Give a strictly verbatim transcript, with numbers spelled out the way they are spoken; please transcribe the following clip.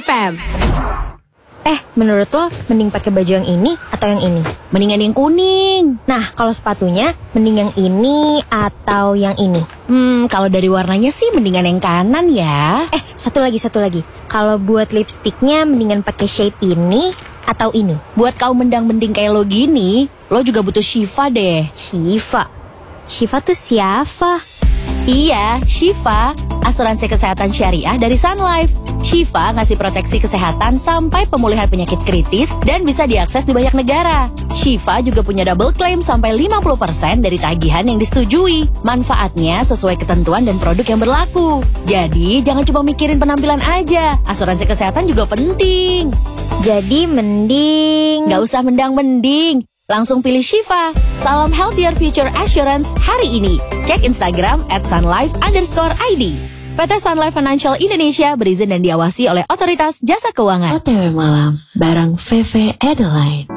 F M. Eh, menurut lo mending pakai baju yang ini atau yang ini? Mendingan yang kuning. Nah, kalau sepatunya mending yang ini atau yang ini? Hmm, kalau dari warnanya sih mendingan yang kanan ya. Eh, satu lagi, satu lagi. Kalau buat lipstiknya mendingan pakai shade ini atau ini? Buat kau mendang-mending kayak lo gini, lo juga butuh Shifa deh. Shifa? Shifa tuh siapa? Iya, Shifa, asuransi kesehatan syariah dari Sun Life. Shifa ngasih proteksi kesehatan sampai pemulihan penyakit kritis dan bisa diakses di banyak negara. Shifa juga punya double claim sampai lima puluh persen dari tagihan yang disetujui. Manfaatnya sesuai ketentuan dan produk yang berlaku. Jadi, jangan cuma mikirin penampilan aja. Asuransi kesehatan juga penting. Jadi mending... Gak usah mendang-mending. Langsung pilih Shifa. Salam Healthier Future Assurance hari ini. Cek Instagram at sunlife underscore id. P T Sun Life Financial Indonesia berizin dan diawasi oleh Otoritas Jasa Keuangan. O T W Malam bareng V V Adeline.